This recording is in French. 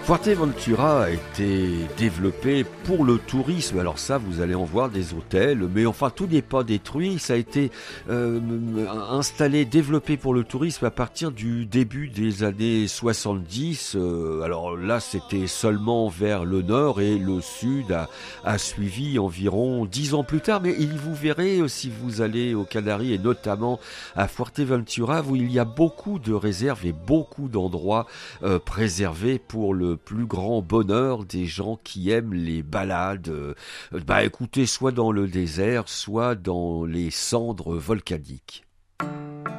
Fuerteventura a été développé pour le tourisme. Alors ça, vous allez en voir des hôtels, mais enfin tout n'est pas détruit. Ça a été installé, développé pour le tourisme à partir du début des années 70. Alors là, c'était seulement vers le nord et le sud a suivi environ 10 ans plus tard. Mais vous verrez, si vous allez aux Canaries et notamment à Fuerteventura, où il y a beaucoup de réserves et beaucoup d'endroits préservés pour le plus grand bonheur des gens qui aiment les balades, écoutez, soit dans le désert, soit dans les cendres volcaniques.